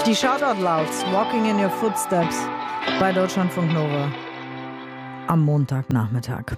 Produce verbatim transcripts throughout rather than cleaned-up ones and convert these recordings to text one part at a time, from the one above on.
Die Shoutout Louds, Walking in Your Footsteps bei Deutschlandfunk Nova am Montagnachmittag.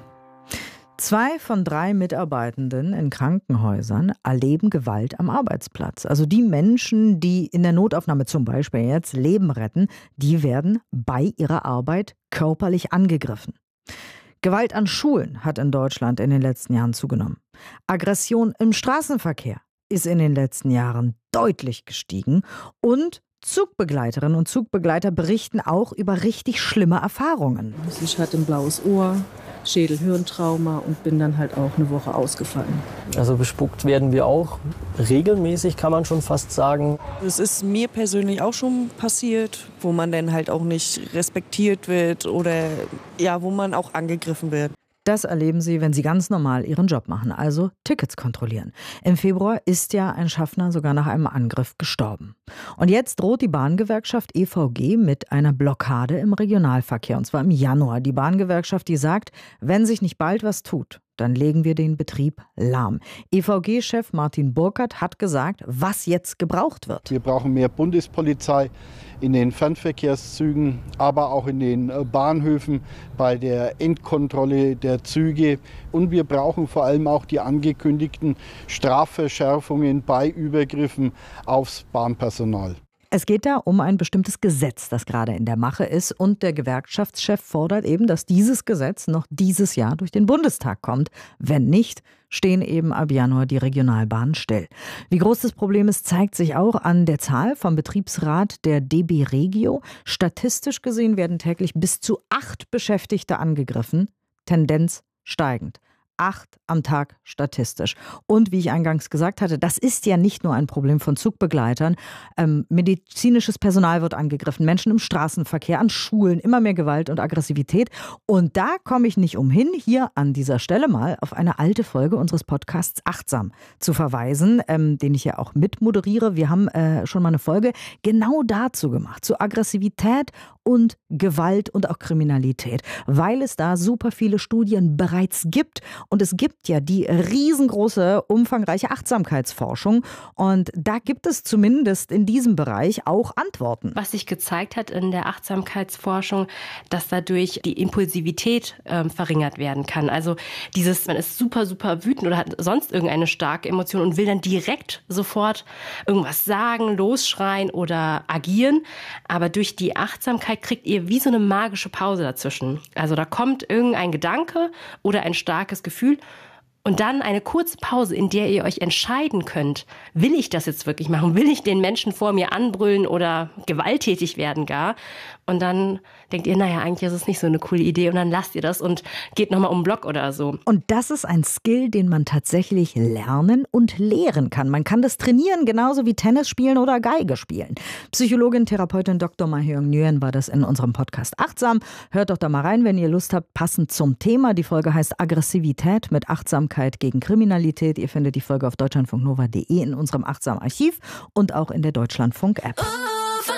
Zwei von drei Mitarbeitenden in Krankenhäusern erleben Gewalt am Arbeitsplatz. Also die Menschen, die in der Notaufnahme zum Beispiel jetzt Leben retten, die werden bei ihrer Arbeit körperlich angegriffen. Gewalt an Schulen hat in Deutschland in den letzten Jahren zugenommen. Aggression im Straßenverkehr ist in den letzten Jahren deutlich gestiegen und Zugbegleiterinnen und Zugbegleiter berichten auch über richtig schlimme Erfahrungen. Ich hatte ein blaues Ohr, Schädel-Hirntrauma und bin dann halt auch eine Woche ausgefallen. Also bespuckt werden wir auch regelmäßig, kann man schon fast sagen. Es ist mir persönlich auch schon passiert, wo man dann halt auch nicht respektiert wird oder ja, wo man auch angegriffen wird. Das erleben sie, wenn sie ganz normal ihren Job machen, also Tickets kontrollieren. Im Februar ist ja ein Schaffner sogar nach einem Angriff gestorben. Und jetzt droht die Bahngewerkschaft E V G mit einer Blockade im Regionalverkehr, und zwar im Januar. Die Bahngewerkschaft, die sagt, wenn sich nicht bald was tut, dann legen wir den Betrieb lahm. E V G-Chef Martin Burkhardt hat gesagt, was jetzt gebraucht wird. Wir brauchen mehr Bundespolizei in den Fernverkehrszügen, aber auch in den Bahnhöfen bei der Endkontrolle der Züge. Und wir brauchen vor allem auch die angekündigten Strafverschärfungen bei Übergriffen aufs Bahnpersonal. Es geht da um ein bestimmtes Gesetz, das gerade in der Mache ist. Und der Gewerkschaftschef fordert eben, dass dieses Gesetz noch dieses Jahr durch den Bundestag kommt. Wenn nicht, stehen eben ab Januar die Regionalbahnen still. Wie groß das Problem ist, zeigt sich auch an der Zahl vom Betriebsrat der D B Regio. Statistisch gesehen werden täglich bis zu acht Beschäftigte angegriffen. Tendenz steigend. Acht am Tag statistisch. Und wie ich eingangs gesagt hatte, das ist ja nicht nur ein Problem von Zugbegleitern. Ähm, medizinisches Personal wird angegriffen, Menschen im Straßenverkehr, an Schulen, immer mehr Gewalt und Aggressivität. Und da komme ich nicht umhin, hier an dieser Stelle mal auf eine alte Folge unseres Podcasts Achtsam zu verweisen, ähm, den ich ja auch mitmoderiere. Wir haben äh, schon mal eine Folge genau dazu gemacht, zu Aggressivität und Gewalt und auch Kriminalität, weil es da super viele Studien bereits gibt. Und es gibt ja die riesengroße, umfangreiche Achtsamkeitsforschung. Und da gibt es zumindest in diesem Bereich auch Antworten. Was sich gezeigt hat in der Achtsamkeitsforschung, dass dadurch die Impulsivität äh, verringert werden kann. Also dieses, man ist super, super wütend oder hat sonst irgendeine starke Emotion und will dann direkt sofort irgendwas sagen, losschreien oder agieren. Aber durch die Achtsamkeit kriegt ihr wie so eine magische Pause dazwischen. Also da kommt irgendein Gedanke oder ein starkes Gefühl und dann eine kurze Pause, in der ihr euch entscheiden könnt, will ich das jetzt wirklich machen? Will ich den Menschen vor mir anbrüllen oder gewalttätig werden gar? Und dann denkt ihr, naja, eigentlich ist es nicht so eine coole Idee und dann lasst ihr das und geht nochmal um den Block oder so. Und das ist ein Skill, den man tatsächlich lernen und lehren kann. Man kann das trainieren, genauso wie Tennis spielen oder Geige spielen. Psychologin, Therapeutin Doktor Ma-Hyung Nguyen war das in unserem Podcast Achtsam. Hört doch da mal rein, wenn ihr Lust habt, passend zum Thema. Die Folge heißt Aggressivität mit Achtsamkeit gegen Kriminalität. Ihr findet die Folge auf deutschlandfunknova punkt de in unserem Achtsam-Archiv und auch in der Deutschlandfunk-App.